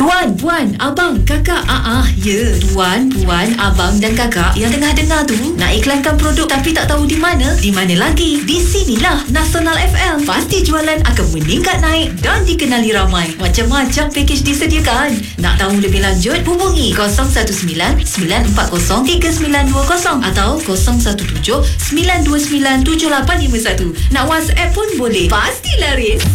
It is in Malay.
Tuan, puan, abang, kakak. Ya. Tuan, puan, abang dan kakak yang tengah dengar tu nak iklankan produk tapi tak tahu di mana? Di mana lagi? Di sinilah Nasional FM. Pasti jualan akan meningkat naik dan dikenali ramai. Macam-macam pakej disediakan. Nak tahu lebih lanjut? Hubungi 019-940-3920 atau 017-929-7851. Nak WhatsApp pun boleh. Pasti laris.